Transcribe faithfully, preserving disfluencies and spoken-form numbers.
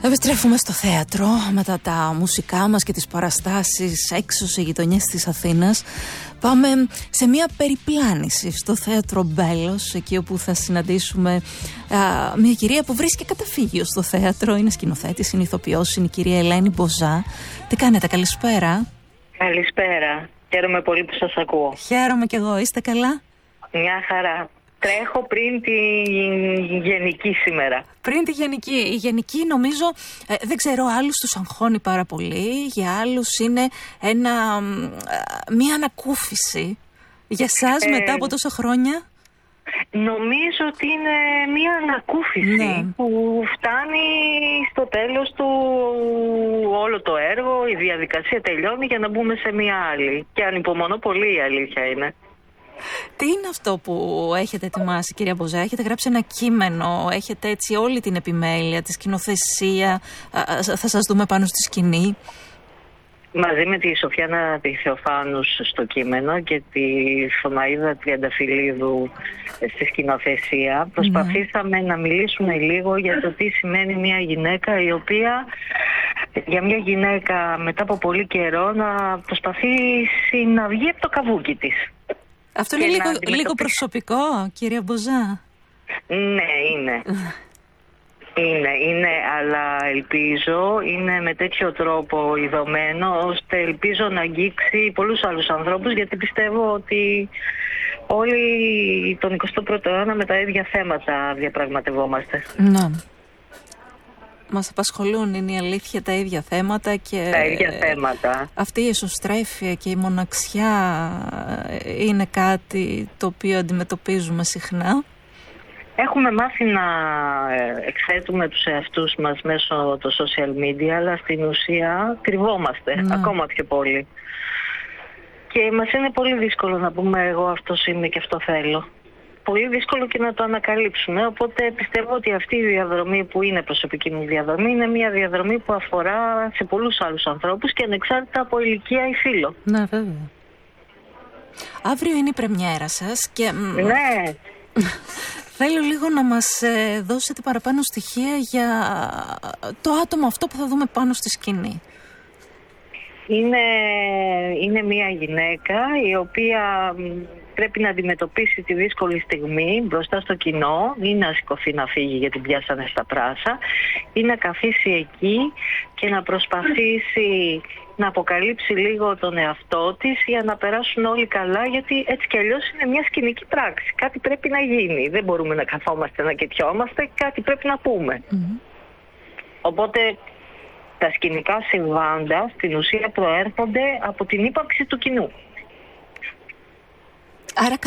Επιστρέφουμε στο θέατρο μετά τα μουσικά μας και τις παραστάσεις έξω σε γειτονιές της Αθήνας. Πάμε σε μια περιπλάνηση στο θέατρο Μπέλος, εκεί όπου θα συναντήσουμε α, μια κυρία που βρίσκει καταφύγιο στο θέατρο. Είναι σκηνοθέτης, είναι ηθοποιός, είναι η κυρία Ελένη Μποζά. Τι κάνετε, καλησπέρα. Καλησπέρα. Χαίρομαι πολύ που σας ακούω. Χαίρομαι κι εγώ. Είστε καλά? Μια χαρά. Τρέχω πριν τη γενική σήμερα. Πριν τη γενική. Η γενική νομίζω, ε, δεν ξέρω, άλλους τους αγχώνει πάρα πολύ. Για άλλους είναι ένα, ε, μια ανακούφιση. Για σας ε, μετά από τόσα χρόνια? Νομίζω ότι είναι μια ανακούφιση, ναι, που φτάνει στο τέλος του όλο το έργο, η διαδικασία τελειώνει για να μπούμε σε μια άλλη. Και ανυπομονώ πολύ, η αλήθεια είναι. Τι είναι αυτό που έχετε ετοιμάσει, κυρία Μποζά? Έχετε γράψει ένα κείμενο, έχετε έτσι όλη την επιμέλεια, τη σκηνοθεσία, θα σας δούμε πάνω στη σκηνή. Μαζί με τη Σοφιάνα τη Θεοφάνου στο κείμενο και τη Θωμαΐδα Τριανταφυλλίδου στη σκηνοθεσία, προσπαθήσαμε mm. να μιλήσουμε λίγο για το τι σημαίνει μια γυναίκα η οποία, για μια γυναίκα μετά από πολύ καιρό, να προσπαθήσει να βγει από το καβούκι της. Αυτό είναι λίγο, λίγο προσωπικό, κυρία Μποζά. Ναι, είναι. είναι, είναι, αλλά ελπίζω, είναι με τέτοιο τρόπο ειδωμένο, ώστε ελπίζω να αγγίξει πολλούς άλλους ανθρώπους, γιατί πιστεύω ότι όλοι τον εικοστό πρώτο αιώνα με τα ίδια θέματα διαπραγματευόμαστε. Ναι. Μας απασχολούν, είναι η αλήθεια, τα ίδια θέματα και τα ίδια θέματα. Αυτή η εσωστρέφεια και η μοναξιά είναι κάτι το οποίο αντιμετωπίζουμε συχνά. Έχουμε μάθει να εκθέτουμε τους εαυτούς μας μέσω των social media, αλλά στην ουσία κρυβόμαστε, ναι, ακόμα πιο πολύ. Και μας είναι πολύ δύσκολο να πούμε εγώ αυτός είμαι και αυτό θέλω. Πολύ δύσκολο και να το ανακαλύψουμε, οπότε πιστεύω ότι αυτή η διαδρομή που είναι προσωπική μου διαδρομή είναι μια διαδρομή που αφορά σε πολλούς άλλους ανθρώπους και ανεξάρτητα από ηλικία ή φύλο. Ναι, βέβαια. Αύριο είναι η πρεμιέρα σας και ναι. θέλω λίγο να μας δώσετε παραπάνω στοιχεία για το άτομο αυτό που θα δούμε πάνω στη σκηνή. Είναι, είναι μια γυναίκα η οποία πρέπει να αντιμετωπίσει τη δύσκολη στιγμή μπροστά στο κοινό, ή να σηκωθεί να φύγει γιατί πιάσανε στα πράσα, ή να καθίσει εκεί και να προσπαθήσει να αποκαλύψει λίγο τον εαυτό της για να περάσουν όλοι καλά, γιατί έτσι κι αλλιώς είναι μια σκηνική πράξη. Κάτι πρέπει να γίνει. Δεν μπορούμε να καθόμαστε να κοιτιόμαστε, κάτι πρέπει να πούμε. Mm-hmm. Οπότε τα σκηνικά συμβάντα στην ουσία προέρχονται από την ύπαρξη του κοινού. Άρα